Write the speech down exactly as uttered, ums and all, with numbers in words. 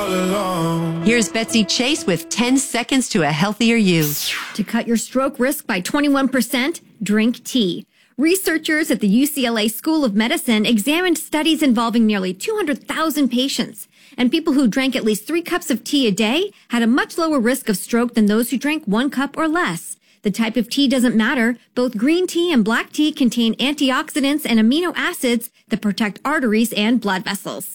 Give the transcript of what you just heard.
Here's Betsy Chase with ten seconds to a healthier you. To cut your stroke risk by twenty-one percent, drink tea. Researchers at the U C L A School of Medicine examined studies involving nearly two hundred thousand patients, and people who drank at least three cups of tea a day had a much lower risk of stroke than those who drank one cup or less. The type of tea doesn't matter. Both green tea and black tea contain antioxidants and amino acids that protect arteries and blood vessels.